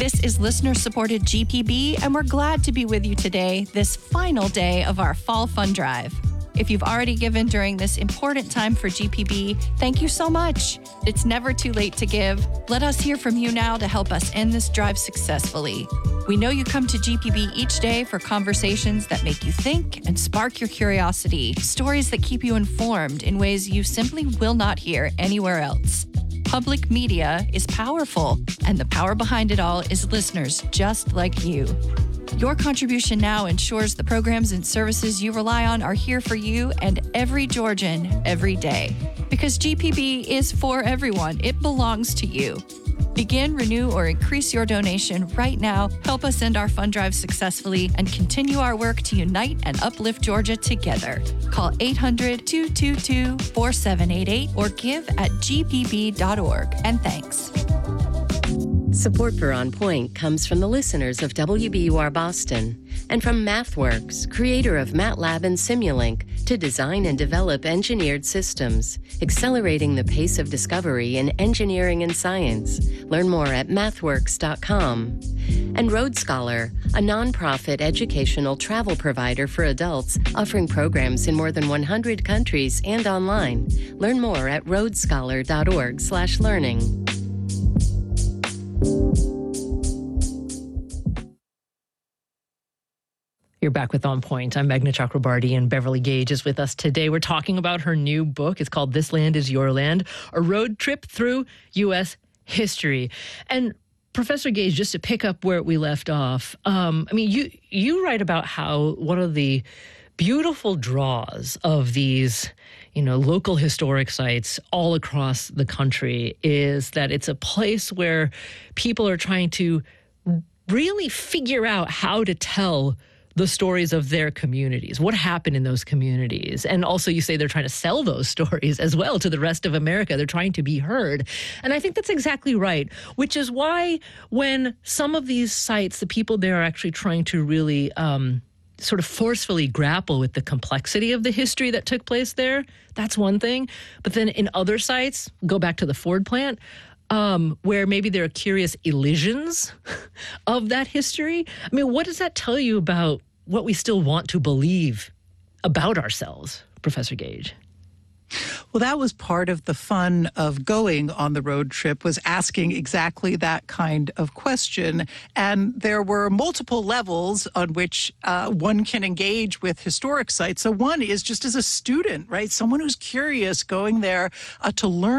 This is listener-supported GPB, and we're glad to be with you today, this final day of our Fall Fund Drive. If you've already given during this important time for GPB, thank you so much. It's never too late to give. Let us hear from you now to help us end this drive successfully. We know you come to GPB each day for conversations that make you think and spark your curiosity, stories that keep you informed in ways you simply will not hear anywhere else. Public media is powerful, and the power behind it all is listeners just like you. Your contribution now ensures the programs and services you rely on are here for you and every Georgian every day. Because GPB is for everyone. It belongs to you. Begin, renew, or increase your donation right now. Help us end our fund drive successfully and continue our work to unite and uplift Georgia together. Call 800-222-4788 or give at gpb.org. And thanks. Support for On Point comes from the listeners of WBUR Boston and from MathWorks, creator of MATLAB and Simulink, to design and develop engineered systems, accelerating the pace of discovery in engineering and science. Learn more at mathworks.com. And Road Scholar, a nonprofit educational travel provider for adults offering programs in more than 100 countries and online. Learn more at roadscholar.org/learning. You're back with On Point. I'm Meghna Chakrabarty, and Beverly Gage is with us today. We're talking about her new book. It's called This Land Is Your Land, a road trip through U.S. history. And Professor Gage, just to pick up where we left off, you write about how one of the beautiful draws of these, local historic sites all across the country is that it's a place where people are trying to really figure out how to tell the stories of their communities, what happened in those communities. And also you say they're trying to sell those stories as well to the rest of America. They're trying to be heard. And I think that's exactly right, which is why when some of these sites, the people there are actually trying to really sort of forcefully grapple with the complexity of the history that took place there, that's one thing. But then in other sites, go back to the Ford plant, where maybe there are curious elisions of that history. I mean, what does that tell you about what we still want to believe about ourselves, Professor Gage? Well, that was part of the fun of going on the road trip, was asking exactly that kind of question. And there were multiple levels on which one can engage with historic sites. So one is just as a student, right? Someone who's curious going there to learn